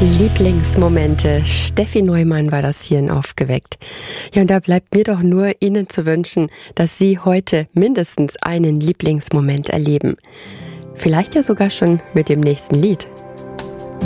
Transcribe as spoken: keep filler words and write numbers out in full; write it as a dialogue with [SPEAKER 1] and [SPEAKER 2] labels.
[SPEAKER 1] Lieblingsmomente. Steffi Neumann war das hier in Aufgeweckt. Ja, und da bleibt mir doch nur, Ihnen zu wünschen, dass Sie heute mindestens einen Lieblingsmoment erleben. Vielleicht ja sogar schon mit dem nächsten Lied.